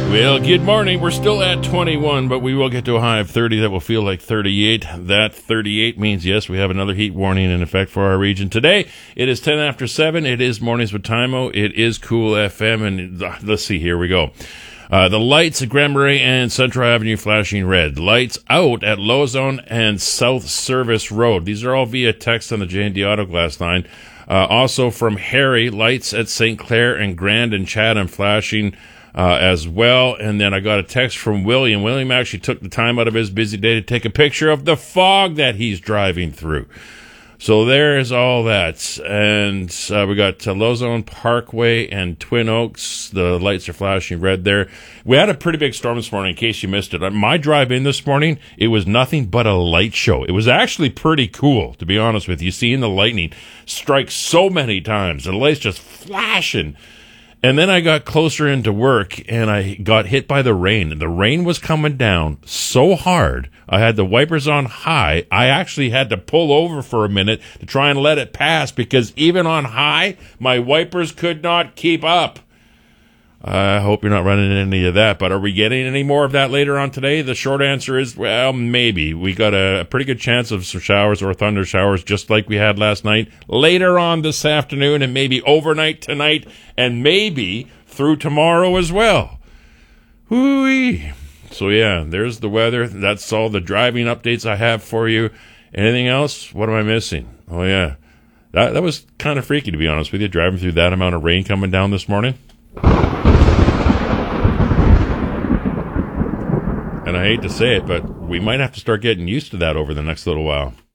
Well, good morning. We're still at 21, but we will get to a high of 30 that will feel like 38. That 38 means, yes, we have another heat warning in effect for our region. Today, it is 10 after 7. It is Mornings with Timo. It is Cool FM, and let's see, here we go. The lights at Grand Marais and Central Avenue flashing red. Lights out at Lozone and South Service Road. These are all via text on the J&D Auto Glass line. Also from Harry, lights at St. Clair and Grand and Chatham flashing as well. And then I got a text from William. William actually took the time out of his busy day to take a picture of the fog that he's driving through. So there's all that. And we got Lozone Parkway and Twin Oaks. The lights are flashing red there. We had a pretty big storm this morning, in case you missed it. My drive in this morning, it was nothing but a light show. It was actually pretty cool, to be honest with you. Seeing the lightning strike so many times. The lights just flashing. And then I got closer into work, and I got hit by the rain. The rain was coming down so hard, I had the wipers on high. I actually had to pull over for a minute to try and let it pass, because even on high, my wipers could not keep up. I hope you're not running into any of that, but are we getting any more of that later on today? The short answer is, well, maybe. We got a pretty good chance of some showers or thunder showers, just like we had last night, later on this afternoon, and maybe overnight tonight, and maybe through tomorrow as well. Hoo-wee. So yeah, there's the weather. That's all the driving updates I have for you. Anything else? What am I missing? Oh yeah, that was kind of freaky, to be honest with you, driving through that amount of rain coming down this morning. And I hate to say it, but we might have to start getting used to that over the next little while.